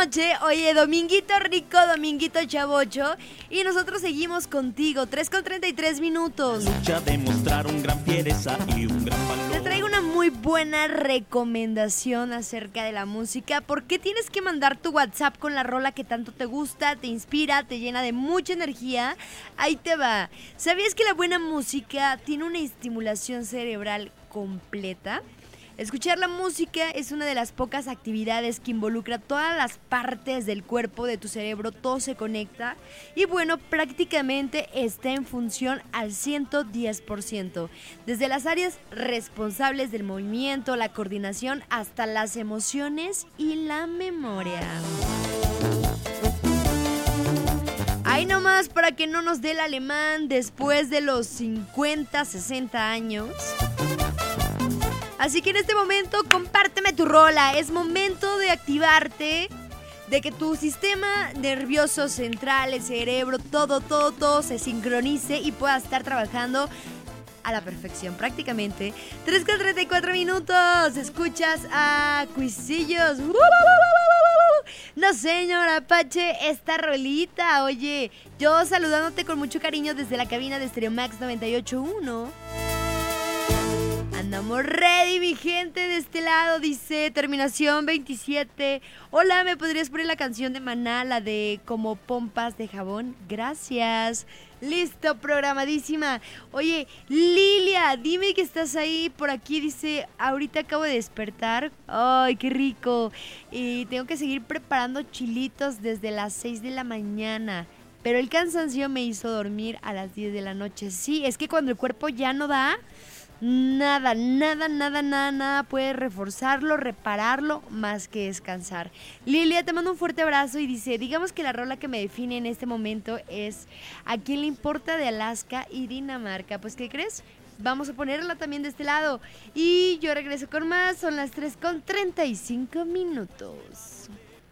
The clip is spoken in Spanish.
noche. Oye, dominguito rico, dominguito chavocho. Y nosotros seguimos contigo, 3:33 minutos. Lucha de mostrar un gran fiereza y un gran valor. Te traigo una muy buena recomendación acerca de la música. ¿Por qué tienes que mandar tu WhatsApp con la rola que tanto te gusta, te inspira, te llena de mucha energía? Ahí te va. ¿Sabías que la buena música tiene una estimulación cerebral completa? Escuchar la música es una de las pocas actividades que involucra todas las partes del cuerpo, de tu cerebro, todo se conecta y bueno, prácticamente está en función al 110%, desde las áreas responsables del movimiento, la coordinación, hasta las emociones y la memoria. Ahí nomás para que no nos dé el alemán después de los 50, 60 años. Así que en este momento compárteme tu rola, es momento de activarte, de que tu sistema nervioso central, el cerebro, todo se sincronice y pueda estar trabajando a la perfección prácticamente. 3:34 minutos, escuchas a Cuisillos. No señor Apache, esta rolita, oye, yo saludándote con mucho cariño desde la cabina de Stereo Max 98.1. Andamos ready, mi gente, de este lado, dice terminación 27. Hola, ¿me podrías poner la canción de Maná, la de Como Pompas de Jabón? Gracias. Listo, programadísima. Oye, Lilia, dime que estás ahí. Por aquí dice, ahorita acabo de despertar. Ay, qué rico. Y tengo que seguir preparando chilitos desde las 6 de la mañana. Pero el cansancio me hizo dormir a las 10 de la noche. Sí, es que cuando el cuerpo ya no da... Nada puede reforzarlo, repararlo, más que descansar. Lilia, te mando un fuerte abrazo y dice, digamos que la rola que me define en este momento es ¿A quién le importa? De Alaska y Dinamarca. Pues, ¿qué crees? Vamos a ponerla también de este lado. Y yo regreso con más, son las 3:35 minutos.